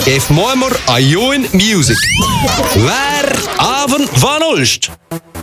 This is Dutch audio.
geeft mij maar a join music. Waar avond van Ulst.